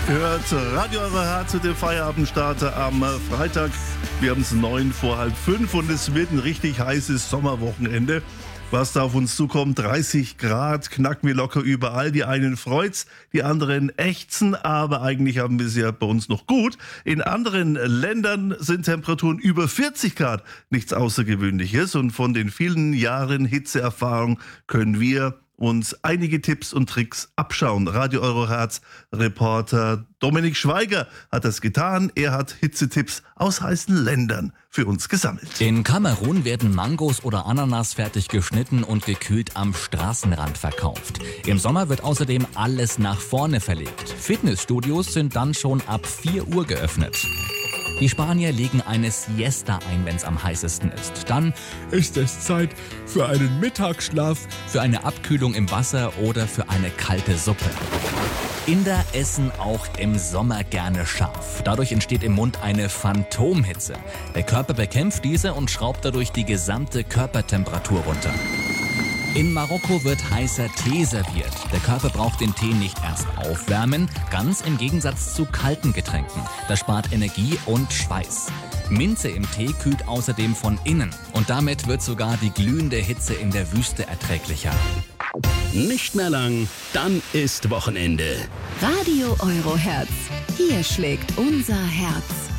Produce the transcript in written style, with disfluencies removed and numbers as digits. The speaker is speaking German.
Hört Radio Eure Herz mit dem Feierabendstarter am Freitag. Wir haben es 4:09 vor 5 und es wird ein richtig heißes Sommerwochenende. Was da auf uns zukommt, 30 Grad, knacken wir locker überall. Die einen freut's, die anderen ächzen, aber eigentlich haben wir es ja bei uns noch gut. In anderen Ländern sind Temperaturen über 40 Grad nichts Außergewöhnliches und von den vielen Jahren Hitzeerfahrung können wir uns einige Tipps und Tricks abschauen. Radio Eure Herz Reporter Dominik Schweiger hat das getan. Er hat Hitzetipps aus heißen Ländern für uns gesammelt. In Kamerun werden Mangos oder Ananas fertig geschnitten und gekühlt am Straßenrand verkauft. Im Sommer wird außerdem alles nach vorne verlegt. Fitnessstudios sind dann schon ab 4 Uhr geöffnet. Die Spanier legen eine Siesta ein, wenn es am heißesten ist. Dann ist es Zeit für einen Mittagsschlaf, für eine Abkühlung im Wasser oder für eine kalte Suppe. Inder essen auch im Sommer gerne scharf. Dadurch entsteht im Mund eine Phantomhitze. Der Körper bekämpft diese und schraubt dadurch die gesamte Körpertemperatur runter. In Marokko wird heißer Tee serviert. Der Körper braucht den Tee nicht erst aufwärmen, ganz im Gegensatz zu kalten Getränken. Das spart Energie und Schweiß. Minze im Tee kühlt außerdem von innen und damit wird sogar die glühende Hitze in der Wüste erträglicher. Nicht mehr lang, dann ist Wochenende. Radio Euro Herz. Hier schlägt unser Herz.